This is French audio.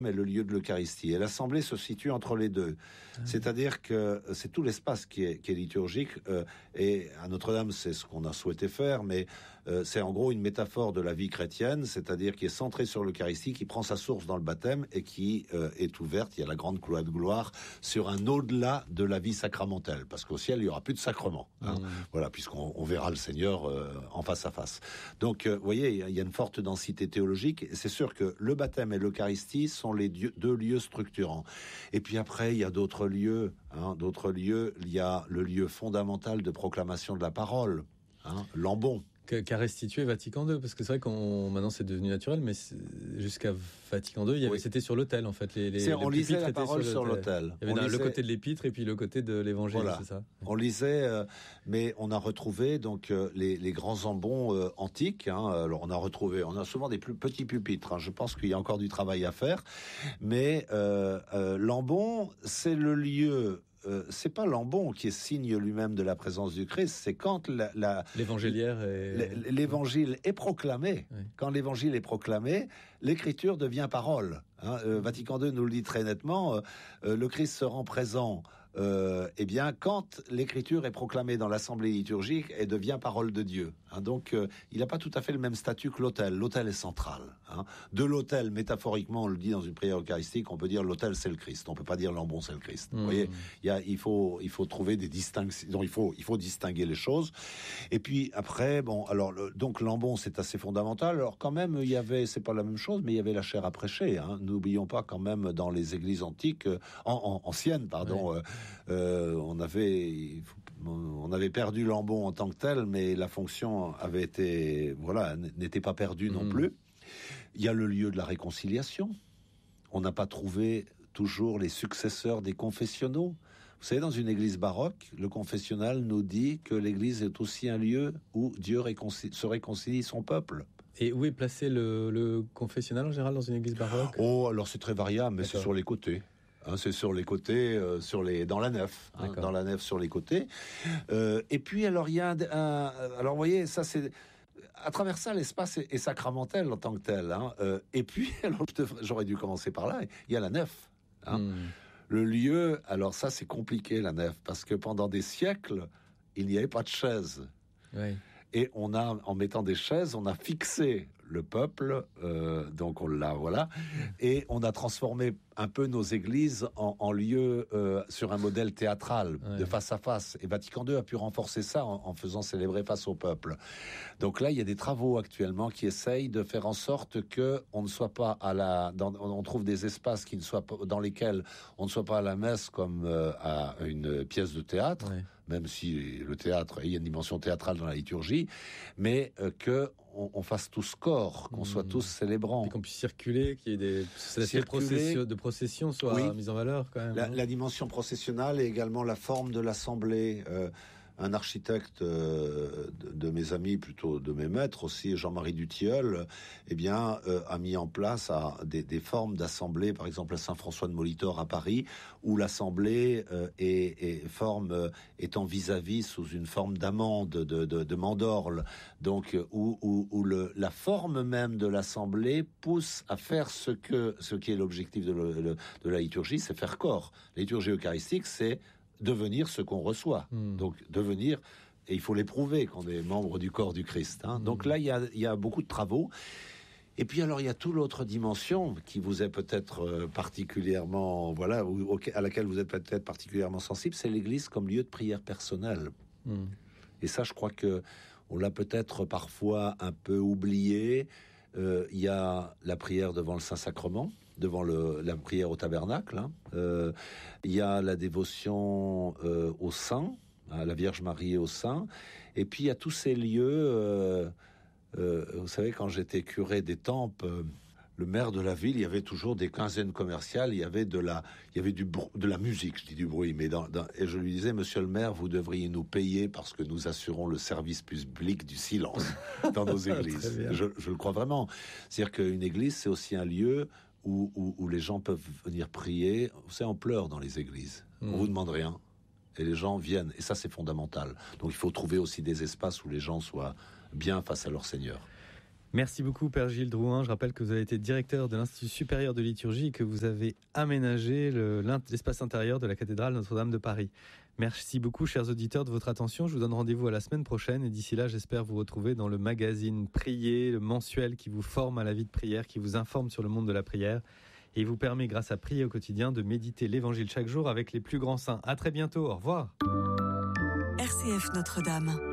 est le lieu de l'Eucharistie. Et l'Assemblée se situe entre les deux. C'est-à-dire que c'est tout l'espace qui est liturgique. Et à Notre-Dame, c'est ce qu'on a souhaité faire, mais c'est en gros une métaphore de la vie chrétienne, c'est-à-dire qui est centrée sur l'Eucharistie, qui prend sa source dans le baptême et qui est ouverte, il y a la grande couloir de gloire, sur un au-delà de la vie sacramentelle. Parce qu'au ciel, il n'y aura plus de sacrement. Voilà, puisqu'on verra le Seigneur en face à face. Donc, vous voyez, il y a une forte densité théologique. Et c'est sûr que le baptême et l'Eucharistie sont les deux lieux structurants. Et puis après, il y a d'autres lieux. Il y a le lieu fondamental de proclamation de la parole, l'ambon. Qu'a restitué Vatican II, parce que c'est vrai maintenant c'est devenu naturel, mais jusqu'à Vatican II, c'était sur l'autel en fait. On lisait la parole sur l'autel. Il y avait le côté de l'épître et puis le côté de l'évangile, voilà. C'est ça. On lisait, mais on a retrouvé donc les grands ambons antiques. Alors on a souvent des plus petits pupitres. Je pense qu'il y a encore du travail à faire, mais l'ambon, c'est le lieu. C'est pas l'ambon qui est signe lui-même de la présence du Christ, c'est quand l'évangile est proclamé. Oui. Quand l'évangile est proclamé, l'écriture devient parole. Vatican II nous le dit très nettement, le Christ se rend présent quand l'écriture est proclamée dans l'assemblée liturgique, elle devient parole de Dieu. Donc, il n'a pas tout à fait le même statut que l'autel. L'autel est central. De l'autel, métaphoriquement, on le dit dans une prière eucharistique, on peut dire l'autel c'est le Christ. On peut pas dire l'ambon c'est le Christ. Vous voyez, il faut trouver des distinctions. Il faut distinguer les choses. Et puis après, donc l'ambon c'est assez fondamental. Alors quand même, c'est pas la même chose, mais il y avait la chair à prêcher. N'oublions pas quand même dans les églises antiques, anciennes, pardon. Oui. On avait perdu l'ambon en tant que tel, mais la fonction n'était pas perdue non plus. Il y a le lieu de la réconciliation. On n'a pas trouvé toujours les successeurs des confessionnaux. Vous savez, dans une église baroque, le confessionnal nous dit que l'église est aussi un lieu où Dieu se réconcilie son peuple. Et où est placé le confessionnal en général dans une église baroque ? Alors c'est très variable, mais c'est sur les côtés. C'est sur les côtés, dans la nef, dans la nef sur les côtés. Et puis alors il y a alors vous voyez, ça c'est à travers ça l'espace est sacramentel en tant que tel. Et puis alors j'aurais dû commencer par là. Il y a la nef. Le lieu, alors ça c'est compliqué la nef parce que pendant des siècles il n'y avait pas de chaises. Oui. Et en mettant des chaises, on a fixé le peuple, donc et on a transformé un peu nos églises en lieu sur un modèle théâtral, de face à face. Et Vatican II a pu renforcer ça en faisant célébrer face au peuple. Donc là, il y a des travaux actuellement qui essayent de faire en sorte que on ne soit pas on trouve des espaces qui ne soient pas, dans lesquels on ne soit pas à la messe comme à une pièce de théâtre. Oui. Même si le théâtre, il y a une dimension théâtrale dans la liturgie, mais qu'on fasse tous corps, qu'on soit tous célébrants. Et qu'on puisse circuler, qu'il y ait des procession soit mise en valeur quand même. La dimension processionnelle et également la forme de l'assemblée. Un architecte de mes amis, plutôt de mes maîtres aussi, Jean-Marie Dutilleul, a mis en place des formes d'assemblée, par exemple à Saint-François de Molitor à Paris, où l'assemblée est en vis-à-vis sous une forme d'amande, de mandorle, donc où la forme même de l'assemblée pousse à faire ce qui est l'objectif de la liturgie, c'est faire corps. La liturgie eucharistique, c'est devenir ce qu'on reçoit. Donc, devenir, et il faut l'éprouver qu'on est membre du corps du Christ. Donc là, il y a beaucoup de travaux. Et puis alors, il y a toute l'autre dimension qui vous est peut-être particulièrement, à laquelle vous êtes peut-être particulièrement sensible, c'est l'Église comme lieu de prière personnelle. Et ça, je crois que on l'a peut-être parfois un peu oublié. Il y a la prière devant le Saint-Sacrement, devant la prière au tabernacle. Il y a la dévotion au Saint, à la Vierge Marie et au Saint. Et puis il y a tous ces lieux. Vous savez, quand j'étais curé d'Étampes, le maire de la ville, il y avait toujours des quinzaines commerciales, il y avait de la musique, je dis du bruit, mais et je lui disais, monsieur le maire, vous devriez nous payer parce que nous assurons le service public du silence dans nos églises. Je le crois vraiment. C'est-à-dire qu'une église, c'est aussi un lieu où les gens peuvent venir prier. Vous savez, on pleure dans les églises. On vous demande rien. Et les gens viennent. Et ça, c'est fondamental. Donc, il faut trouver aussi des espaces où les gens soient bien face à leur Seigneur. Merci beaucoup, Père Gilles Drouin. Je rappelle que vous avez été directeur de l'Institut supérieur de liturgie et que vous avez aménagé l'espace intérieur de la cathédrale Notre-Dame de Paris. Merci beaucoup, chers auditeurs, de votre attention. Je vous donne rendez-vous à la semaine prochaine et d'ici là, j'espère vous retrouver dans le magazine Prier, le mensuel qui vous forme à la vie de prière, qui vous informe sur le monde de la prière et vous permet, grâce à Prier au quotidien, de méditer l'Évangile chaque jour avec les plus grands saints. À très bientôt. Au revoir. RCF Notre-Dame.